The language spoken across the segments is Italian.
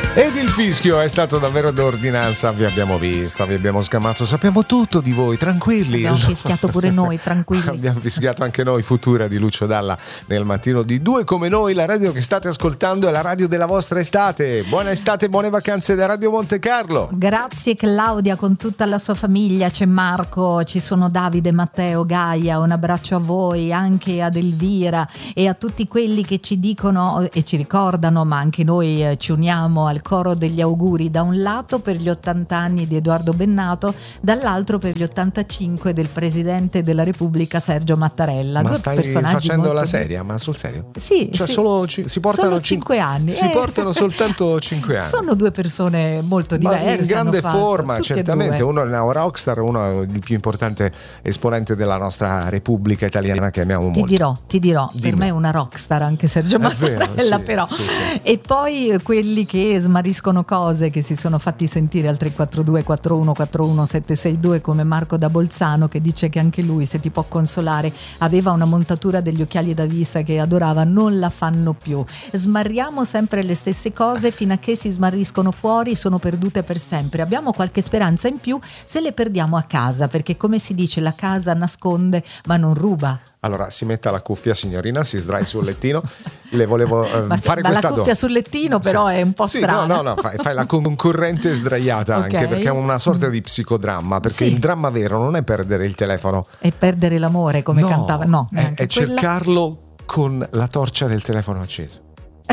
Ed il fischio è stato davvero d'ordinanza, vi abbiamo visto, vi abbiamo scamato, sappiamo tutto di voi, tranquilli. Abbiamo fischiato pure noi, tranquilli. Abbiamo fischiato anche noi, Futura di Lucio Dalla nel mattino di Due Come Noi. La radio che state ascoltando è la radio della vostra estate. Buona estate, buone vacanze da Radio Monte Carlo. Grazie Claudia con tutta la sua famiglia, c'è Marco, ci sono Davide, Matteo, Gaia, un abbraccio a voi, anche ad Elvira e a tutti quelli che ci dicono e ci ricordano, ma anche noi ci uniamo al coro degli auguri, da un lato per gli 80 anni di Edoardo Bennato, dall'altro per gli 85 del Presidente della Repubblica Sergio Mattarella. Ma due stai personaggi facendo molto... la serie? Ma sul serio? Sì, cioè sì. si portano solo 5 anni. Si portano soltanto 5 anni. Sono due persone molto diverse. Ma in grande forma, tutte certamente. Uno è un rockstar, uno è il più importante esponente della nostra Repubblica Italiana che amiamo molto. Ti dirò, Dimmi. per me è una rockstar anche Sergio Mattarella, vero, sì, però. sì. E poi quelli che smariscono cose, che si sono fatti sentire al 342 41 41 762, come Marco da Bolzano, che dice che anche lui, se ti può consolare, aveva una montatura degli occhiali da vista che adorava, non la fanno più. Smarriamo sempre le stesse cose fino a che si smarriscono fuori, sono perdute per sempre. Abbiamo qualche speranza in più se le perdiamo a casa, perché come si dice, la casa nasconde ma non ruba. Allora si metta la cuffia, signorina, si sdrai sul lettino. Le volevo fare ma questa la cuffia sul lettino però sì. è un po' sì, strana. no, fai la concorrente sdraiata, Ok. anche perché è una sorta di psicodramma, perché Sì. il dramma vero non è perdere il telefono, E perdere l'amore, come cantava. No, è neanche quella. cercarlo con la torcia del telefono acceso.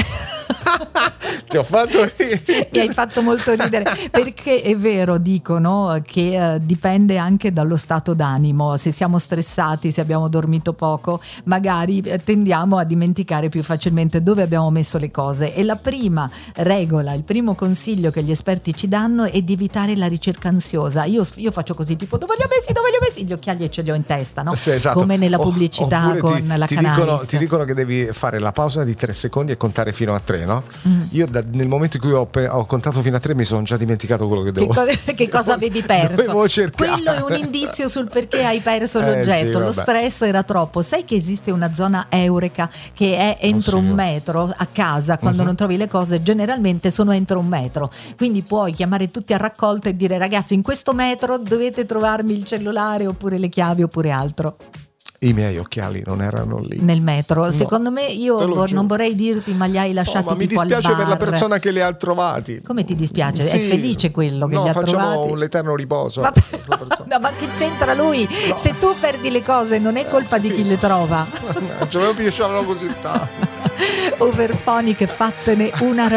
Ti ho fatto Mi hai fatto molto ridere, perché è vero, dicono che dipende anche dallo stato d'animo. Se siamo stressati, se abbiamo dormito poco, magari tendiamo a dimenticare più facilmente dove abbiamo messo le cose. E la prima regola, il primo consiglio che gli esperti ci danno è di evitare la ricerca ansiosa. Io faccio così, tipo dove li ho messi gli occhiali e ce li ho in testa, no? Sì, esatto. Come nella pubblicità Oppure con la Canaris. ti dicono che devi fare la pausa di 3 secondi e contare fino a 3, no? Io nel momento in cui ho contato fino a 3 mi sono già dimenticato quello che devo. Che cosa avevi perso? Dovevo cercare. Quello è un indizio sul perché hai perso l'oggetto. Sì, lo vabbè. stress era troppo. Sai che esiste una zona eureka che è entro un metro a casa, quando non trovi le cose generalmente sono entro un metro, quindi puoi chiamare tutti a raccolta e dire: ragazzi, in questo metro dovete trovarmi il cellulare oppure le chiavi oppure altro. I miei occhiali non erano lì Nel metro, No, secondo me, io te lo giuro. non vorrei dirti, ma li hai lasciati ma mi tipo al dispiace per la bar. persona che li ha trovati. Come ti dispiace? Sì. È felice quello che no, li ha facciamo trovati? l'eterno riposo. Ma, no, ma che c'entra lui? No. Se tu perdi le cose non è colpa di chi le trova. Ci avevo piacevano così tanto. Overphonic, fattene una ragione.